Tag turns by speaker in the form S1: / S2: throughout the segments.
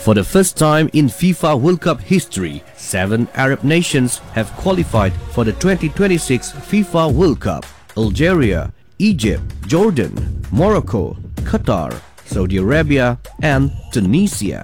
S1: For the first time in FIFA World Cup history, 7 Arab nations have qualified for the 2026 FIFA World Cup. Algeria, Egypt, Jordan, Morocco, Qatar, Saudi Arabia and Tunisia.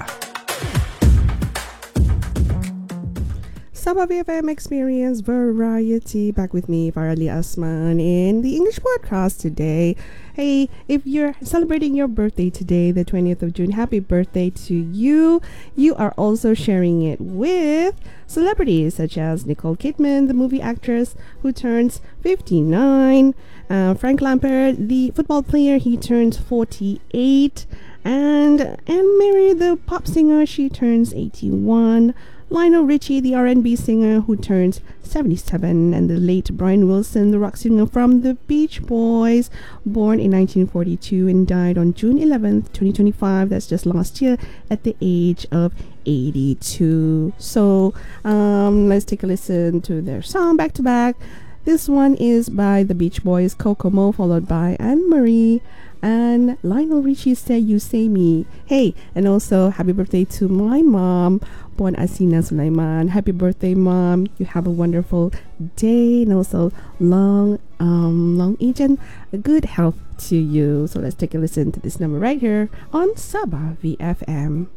S2: Sabah VFM Experience Variety. Back with me, Farali Asman, in the English podcast today. Hey, if you're celebrating your birthday today, the 20th of June, happy birthday to you. You are also sharing it with celebrities such as Nicole Kidman, the movie actress who turns 59. Frank Lampard, the football player, he turns 48. And Anne Mary, the pop singer, she turns 81. Lionel Richie, the R&B singer who turns 77, and the late Brian Wilson, the rock singer from the Beach Boys, born in 1942 and died on June 11th, 2025. That's just last year at the age of 82. So let's take a listen to their song back to back. This one is by the Beach Boys, Kokomo, followed by Anne Marie. And Lionel Richie, Say You Say Me. Hey, and also happy birthday to my mom, Puan Asina Sulaiman. Happy birthday, Mom. You have a wonderful day, and also long age and good health to you. So let's take a listen to this number right here on Sabah VFM.